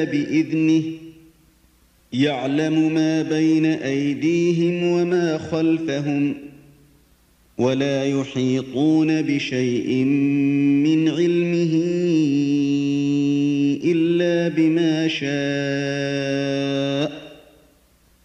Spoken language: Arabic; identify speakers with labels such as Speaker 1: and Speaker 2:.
Speaker 1: بإذنه يعلم ما بين أيديهم وما خلفهم ولا يحيطون بشيء من علمه إلا بما شاء